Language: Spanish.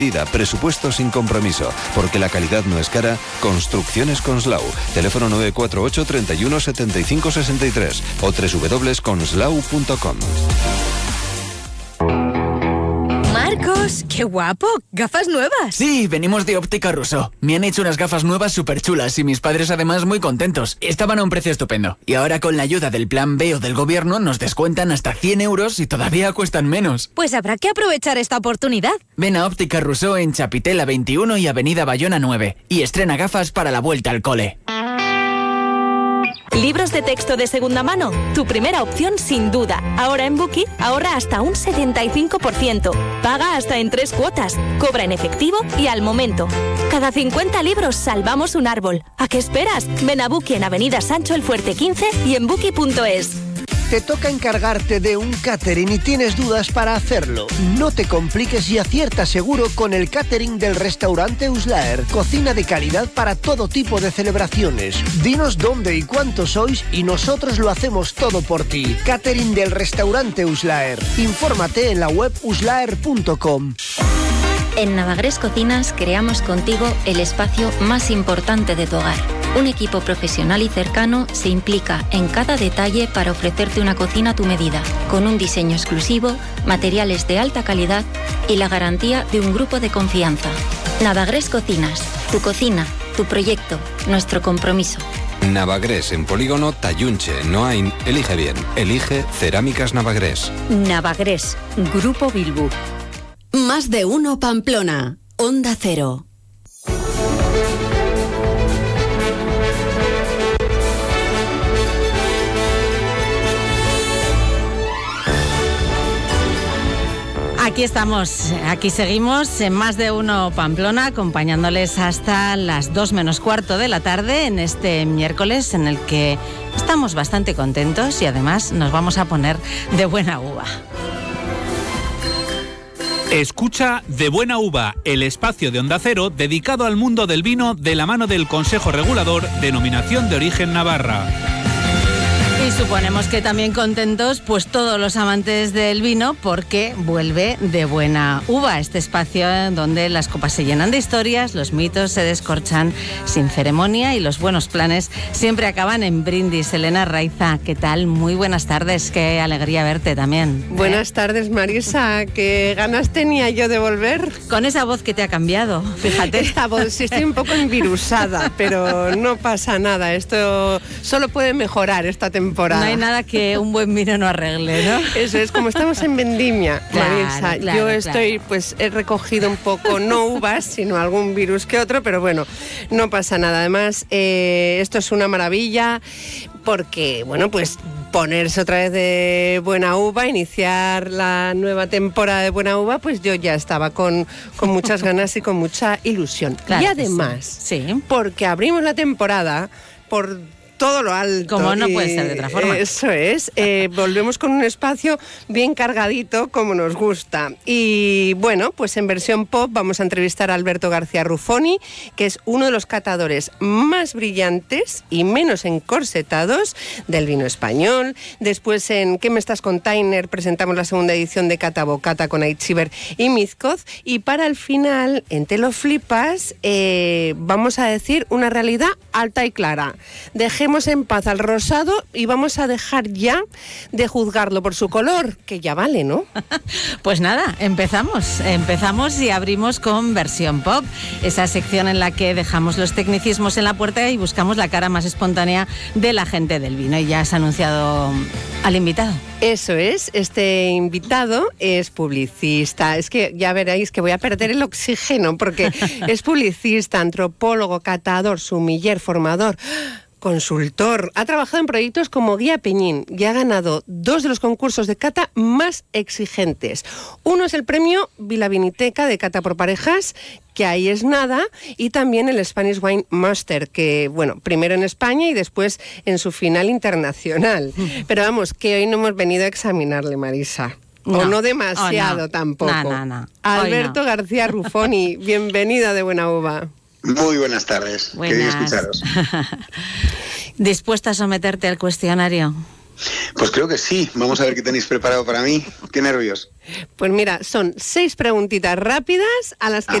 Presupuesto sin compromiso, porque la calidad no es cara. Construcciones Conslau. Teléfono 948 31 75 63 o www.conslau.com. Marcos, qué guapo, gafas nuevas. Sí, venimos de Óptica Rousseau. Me han hecho unas gafas nuevas súper chulas y mis padres además muy contentos. Estaban a un precio estupendo. Y ahora con la ayuda del Plan B o del gobierno nos descuentan hasta 100 euros y todavía cuestan menos. Pues habrá que aprovechar esta oportunidad. Ven a Óptica Rousseau en Chapitela 21 y Avenida Bayona 9 y estrena gafas para la vuelta al cole. ¿Libros de texto de segunda mano? Tu primera opción sin duda. Ahora en Bookie ahorra hasta un 75%. Paga hasta en 3 cuotas. Cobra en efectivo y al momento. Cada 50 libros salvamos un árbol. ¿A qué esperas? Ven a Bookie en Avenida Sancho el Fuerte 15 y en bookie.es. Te toca encargarte de un catering y tienes dudas para hacerlo. No te compliques y acierta seguro con el catering del restaurante Uslaer. Cocina de calidad para todo tipo de celebraciones. Dinos dónde y cuántos sois y nosotros lo hacemos todo por ti. Catering del restaurante Uslaer. Infórmate en la web uslaer.com. En Navagrés Cocinas creamos contigo el espacio más importante de tu hogar. Un equipo profesional y cercano se implica en cada detalle para ofrecerte una cocina a tu medida, con un diseño exclusivo, materiales de alta calidad y la garantía de un grupo de confianza. Navagrés Cocinas, tu cocina, tu proyecto, nuestro compromiso. Navagrés en Polígono Tayunche, Noain. Elige bien. Elige Cerámicas Navagrés. Navagrés, Grupo Bilbu. Más de uno Pamplona, Onda Cero. Aquí estamos, aquí seguimos en Más de uno Pamplona, acompañándoles hasta las 2 menos cuarto de la tarde en este miércoles en el que estamos bastante contentos y además nos vamos a poner de buena uva. Escucha De Buena Uva, el espacio de Onda Cero dedicado al mundo del vino de la mano del Consejo Regulador Denominación de Origen Navarra. Y suponemos que también contentos pues todos los amantes del vino porque vuelve De Buena Uva, este espacio donde las copas se llenan de historias, los mitos se descorchan sin ceremonia y los buenos planes siempre acaban en brindis. Elena Raiza, ¿qué tal? Muy buenas tardes, qué alegría verte también. Buenas tardes, Marisa, qué ganas tenía yo de volver. Con esa voz que te ha cambiado, fíjate. Esta voz, sí, estoy un poco envirusada, pero no pasa nada, esto solo puede mejorar esta temporada. No hay nada que un buen vino no arregle, ¿no? Eso es, como estamos en vendimia, Marisa, yo estoy, pues he recogido un poco, no uvas, sino algún virus que otro, pero bueno, no pasa nada. Además, esto es una maravilla porque, bueno, pues ponerse otra vez de Buena Uva, iniciar la nueva temporada de Buena Uva, pues yo ya estaba con muchas ganas y con mucha ilusión. Claro, y además, sí, porque abrimos la temporada por todo lo alto. Como no puede ser de otra forma. Eso es. Volvemos con un espacio bien cargadito, como nos gusta. Y bueno, pues en versión pop vamos a entrevistar a Alberto García Ruffoni, que es uno de los catadores más brillantes y menos encorsetados del vino español. Después en ¿Qué me estás, Container? Presentamos la segunda edición de Cata Bocata con Aitziber y Mizcoz. Y para el final, en Te lo flipas, vamos a decir una realidad alta y clara. Dejemos en paz al rosado y vamos a dejar ya de juzgarlo por su color, que ya vale, ¿no? Pues nada, empezamos y abrimos con versión pop, esa sección en la que dejamos los tecnicismos en la puerta y buscamos la cara más espontánea de la gente del vino. Y ya has anunciado al invitado. Eso es, este invitado es publicista. Es que ya veréis que voy a perder el oxígeno porque es publicista, antropólogo, catador, sumiller, formador, consultor. Ha trabajado en proyectos como Guía Peñín y ha ganado 2 de los concursos de cata más exigentes. Uno es el premio Vilaviniteca de cata por parejas, que ahí es nada, y también el Spanish Wine Master, que, bueno, primero en España y después en su final internacional. Pero vamos, que hoy no hemos venido a examinarle, Marisa. O no demasiado tampoco. No. Alberto García Ruffoni, bienvenida de Buena Uva. Muy buenas tardes. Buenas. Quería escucharos. ¿Dispuesta a someterte al cuestionario? Pues creo que sí. Vamos a ver qué tenéis preparado para mí. Qué nervios. Pues mira, son 6 preguntitas rápidas a las que